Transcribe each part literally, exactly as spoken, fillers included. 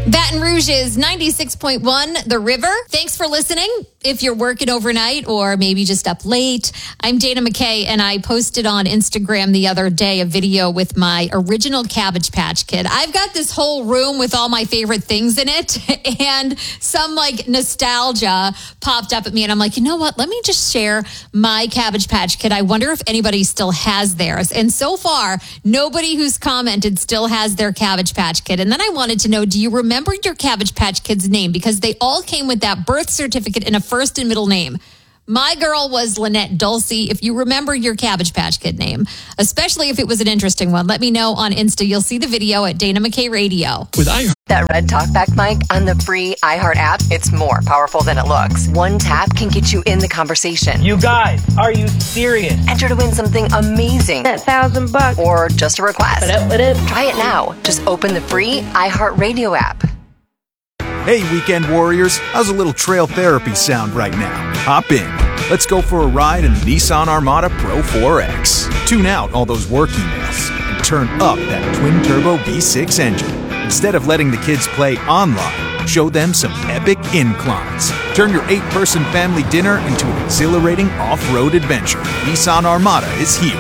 Baton Rouge is ninety-six point one, The River. Thanks for listening. If you're working overnight or maybe just up late, I'm Dana McKay, and I posted on Instagram the other day a video with my original Cabbage Patch Kid. I've got this whole room with all my favorite things in it, and some like nostalgia popped up at me, and I'm like, you know what? Let me just share my Cabbage Patch Kid. I wonder if anybody still has theirs. And so far, nobody who's commented still has their Cabbage Patch Kid. And then I wanted to know, do you remember your Cabbage Patch Kid's name? Because they all came with that birth certificate and a first and middle name. My girl was Lynette Dulcie. If you remember your Cabbage Patch Kid name, especially if it was an interesting one, let me know on Insta. You'll see the video at Dana McKay Radio. With iHeart. That red talkback mic on the free iHeart app, it's more powerful than it looks. One tap can get you in the conversation. You guys, are you serious? Enter to win something amazing. That thousand bucks. Or just a request. What up, what up? Try it now. Just open the free iHeart Radio app. Hey, weekend warriors, how's a little trail therapy sound right now? Hop in. Let's go for a ride in the Nissan Armada Pro four X. Tune out all those work emails and turn up that twin-turbo V six engine. Instead of letting the kids play online, show them some epic inclines. Turn your eight-person family dinner into an exhilarating off-road adventure. Nissan Armada is here.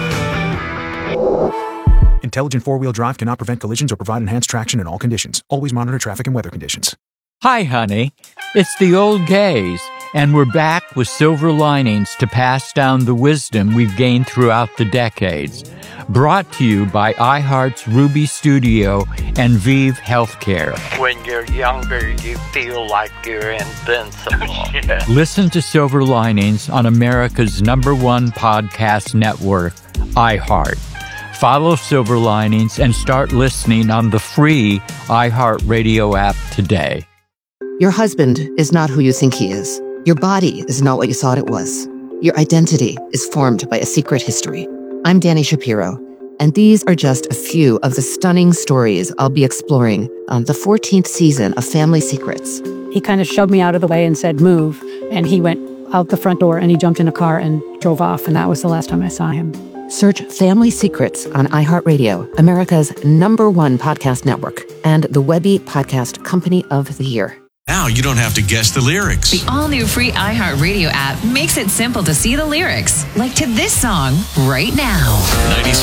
Intelligent four-wheel drive cannot prevent collisions or provide enhanced traction in all conditions. Always monitor traffic and weather conditions. Hi, honey. It's the old gays, and we're back with silver linings to pass down the wisdom we've gained throughout the decades. Brought to you by iHeart's Ruby Studio and Vive Healthcare. When you're younger, you feel like you're invincible. Yeah. Listen to Silver Linings on America's number one podcast network, iHeart. Follow Silver Linings and start listening on the free iHeart Radio app today. Your husband is not who you think he is. Your body is not what you thought it was. Your identity is formed by a secret history. I'm Danny Shapiro, and these are just a few of the stunning stories I'll be exploring on the fourteenth season of Family Secrets. He kind of shoved me out of the way and said, move, and he went out the front door and he jumped in a car and drove off, and that was the last time I saw him. Search Family Secrets on iHeartRadio, America's number one podcast network, and the Webby Podcast Company of the Year. Now you don't have to guess the lyrics. The all-new free iHeartRadio app makes it simple to see the lyrics, like to this song right now.